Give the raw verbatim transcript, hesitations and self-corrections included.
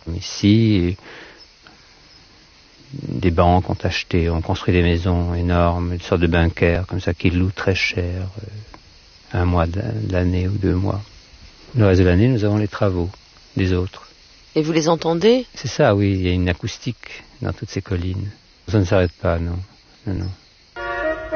Ici, des banques ont acheté, ont construit des maisons énormes, une sorte de bunker comme ça qu'ils louent très cher, un mois de l'année ou deux mois. Le reste de l'année, nous avons les travaux des autres. Et vous les entendez? C'est ça, oui, il y a une acoustique dans toutes ces collines. Ça ne s'arrête pas, non, non, non.